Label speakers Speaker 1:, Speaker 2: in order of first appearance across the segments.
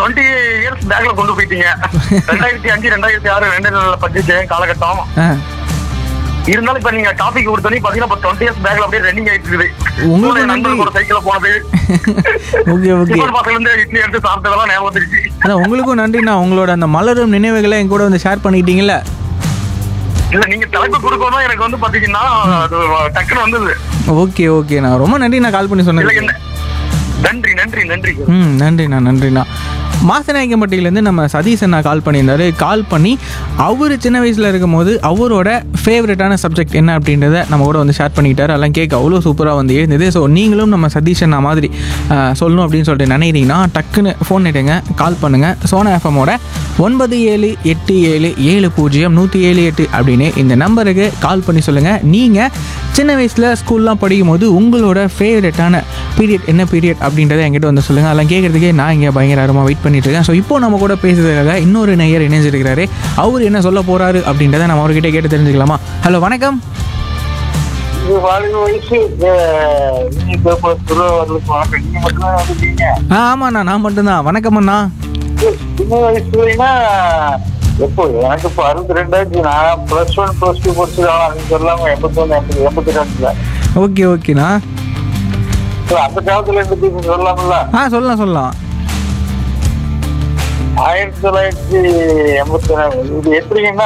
Speaker 1: 20 years பேக்ல கொண்டு போயிட்டீங்க. 2005 2006 2 நாள்ல படிச்ச காலகட்டம். இருந்தாலும் இப்ப நீங்க டாபிக் கொடுத்தோன்னே பாத்தீங்கன்னா 20 இயர்ஸ் பேக்ல அப்படியே ரன்னிங் ஆயிட்டு இருக்குது.
Speaker 2: உங்களுக்கு
Speaker 1: நண்பர்கள் ஒரு சைக்கிள்ல போனது,
Speaker 2: ஓகே ஓகே,
Speaker 1: பக்கத்துல இருந்து இட்லி எடுத்து சாப்பிட்டதெல்லாம் ஞாபகம் வந்துருச்சு.
Speaker 2: அதான் உங்களுக்கும் நன்றிண்ணா. உங்களோட அந்த மலரும் நினைவுகளை என் கூட வந்து ஷேர் பண்ணிக்கிட்டீங்கல்ல.
Speaker 1: இல்ல நீங்க தலைப்பு கொடுக்கணும் எனக்கு வந்து பாத்தீங்கன்னா டக்குன்னு வந்தது.
Speaker 2: ஓகே ஓகேண்ணா, ரொம்ப நன்றி நான் கால் பண்ணி சொன்னது.
Speaker 1: நன்றி நன்றி நன்றி.
Speaker 2: நன்றிண்ணா நன்றிண்ணா. மாசநாயக்கம்பட்டியிலேருந்து நம்ம சதீஷ் அண்ணா கால் பண்ணியிருந்தாரு. கால் பண்ணி அவர் சின்ன வயசில் இருக்கும் போது அவரோட ஃபேவரட்டான சப்ஜெக்ட் என்ன அப்படின்றத நம்ம கூட வந்து ஷேர் பண்ணிக்கிட்டாரு. அதெல்லாம் கேட்க அவ்வளோ சூப்பராக வந்து இருந்தது. ஸோ நீங்களும் நம்ம சதீஷ் அண்ணா மாதிரி சொல்லணும் அப்படின்னு சொல்லிட்டு நினைக்கிறீங்கன்னா டக்குன்னு ஃபோன் எடுங்க, கால் பண்ணுங்கள். சோனா எஃப்எம்மோட 9787700178 அப்படின்னு இந்த நம்பருக்கு கால் பண்ணி சொல்லுங்கள். நீங்கள் சின்ன வயசில் ஸ்கூல்லாம் படிக்கும் போது உங்களோட ஃபேவரட்டான பீரியட் என்ன பீரியட் அப்படின்றத என்கிட்ட வந்து சொல்லுங்கள். அதெல்லாம் கேட்குறதுக்கே நான் இங்கே பயங்கரமாக வெயிட் பண்ணிட்டு இருக்கேன். ஸோ இப்போ நம்ம கூட பேசுறதுக்காக இன்னொரு நேயர் இணைஞ்சிருக்கிறாரு. அவர் என்ன சொல்ல போகிறாரு அப்படின்றத நம்ம அவர்கிட்ட கேட்டு தெரிஞ்சுக்கலாமா? ஹலோ வணக்கம். ஆமாண்ணா நான் மட்டும்தான். வணக்கம் அண்ணா.
Speaker 3: சின்ன வயசுலன்னா எப்போ எனக்கு இப்போ 62 நான் +1 +2 படிச்சிருக்காங்க சொல்லாம 81 82.
Speaker 2: ஓகே ஓகேண்ணா.
Speaker 3: அந்த காலத்துல இருந்து சொல்லலாம்ல?
Speaker 2: சொல்லலாம்.
Speaker 3: 1982 இது எப்படின்னா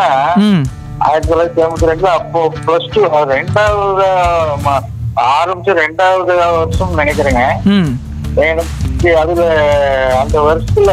Speaker 3: 1982 அப்போ +2 2வது ஆரம்பிச்சு 2வது வருஷம் நினைக்கிறேங்க. எனக்கு அதுல அந்த வருஷத்துல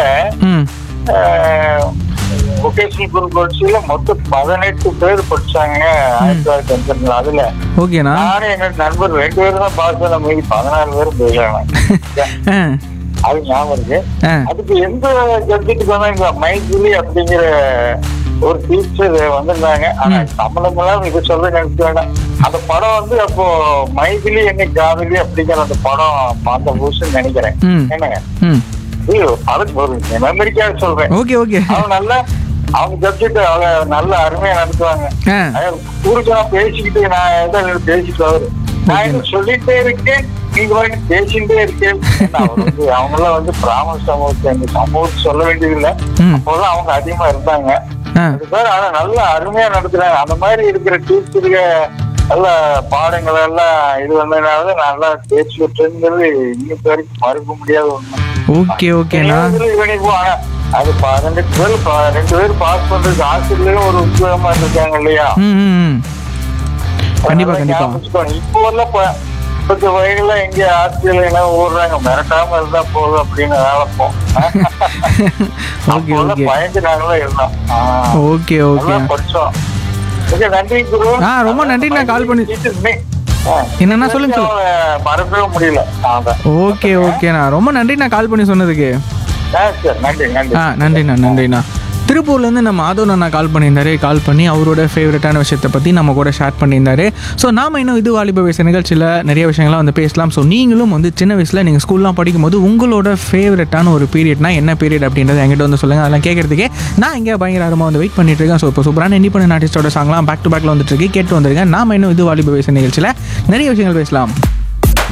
Speaker 3: வொகேஷனல் குரூப் படிச்சுல மொத்தம் 18 பேர் படிச்சாங்க 1982. அதுல நானும் எங்க நண்பர் 2 பேரும் தான் பாஸ் பண்ண, மீதி 14 பேரும் போயிடுறாங்க. அது ஞாபகம் இருக்கு. அதுக்கு எந்த சப்ஜெக்டுக்கு வந்தா இங்க மைதிலி அப்படிங்கிற ஒரு டீச்சர் வந்திருந்தாங்க. ஆனா சம்பளமெல்லாம் இது சொல்ல நினைக்க வேண்டாம். அந்த படம் வந்து அப்போ மைதிலி என்ன காதலி அப்படிங்கிற அந்த படம் அந்த புதுசுன்னு நினைக்கிறேன். என்னங்க அதுக்கு ஒரு மெமரிக்காக சொல்றேன். அவங்க சப்ஜெக்ட் அவங்க நல்ல அருமையா நடத்துவாங்க. ஊருக்கு நான் பேசிக்கிட்டு நான் ஏதாவது பேசிட்டு அவரு நான் என்ன சொல்லிட்டே இருக்கேன், நீங்க வந்து பேசிட்டே இருக்கேன். அவங்க எல்லாம் வந்து பிராமண சமூகத்தை எங்க சமூகத்தை சொல்ல வேண்டியதில்லை. அப்போதான் அவங்க அதிகமா இருந்தாங்க. ஆனா நல்ல அருமையா நடத்துறாங்க. அந்த மாதிரி இருக்கிற டீச்சருங்க நல்ல பாடங்கள் எல்லாம் இது வந்ததுனால நல்லா பேச்சு விட்டுங்கிறது இன்னைக்கு வரைக்கும் மறுக்க முடியாத ஒண்ணு.
Speaker 2: ஓகே ஓகேண்ணா.
Speaker 3: அது 2 பேர் பாஸ் பண்றதுக்கு ஆசிரியர்களும் ஒரு உத்வேகமா இருக்காங்க இல்லையா?
Speaker 2: கண்டிப்பா கண்டிப்பா.
Speaker 3: இப்போ எல்லாம் கொஞ்சம் வயதுல எங்க ஆசிரியர்கள் என்ன ஊடுறாங்க, மிரட்டாம இருந்தா போதும் அப்படின்னு வேலைப்போம். பயந்து நாங்களும் இருந்தோம்.
Speaker 2: ஓகே ஓகே
Speaker 3: படிச்சோம். நன்றி குரு.
Speaker 2: ரொம்ப நன்றி. நான் கால் பண்ணி என்னன்னா சொல்லுங்க.
Speaker 3: மறக்கவே முடியல.
Speaker 2: ஓகே ஓகேண்ணா, ரொம்ப நன்றி நான் கால் பண்ணி சொன்னதுக்கு. நன்றிண்ணா. திருப்பூர்லேருந்து நம்ம மாதவன் அண்ணா கால் பண்ணியிருந்தாரு. கால் பண்ணி அவரோட ஃபேவரட்டான விஷயத்தை பற்றி நம்ம கூட ஷேர் பண்ணியிருந்தாரு. ஸோ நாம் இன்னும் இது வாலிப வயசு நிகழ்ச்சியில் நிறைய விஷயங்கள்லாம் வந்து பேசலாம். ஸோ நீங்களும் வந்து சின்ன வயசில் நீங்கள் ஸ்கூல்லாம் படிக்கும்போது உங்களோட ஃபேவரட்டான ஒரு பீரியட்னா என்ன பீரியட் அப்படின்றத என்கிட்ட வந்து சொல்லுங்கள். அதெல்லாம் கேட்குறதுக்கே நான் இங்கே பயங்கரமாக வந்து வெயிட் பண்ணிட்டு இருக்கேன். ஸோ இப்போ சூப்பரான இண்டிபெண்டன்ட் ஆர்டிஸ்டோட சாங்லாம் பேக் டு பேக்கில் வந்துட்டு இருக்கு, கேட்டு வந்துருங்க. நாம் இன்னும் இது வாலிப வயசு நிகழ்ச்சியில் நிறைய விஷயங்கள் பேசலாம்.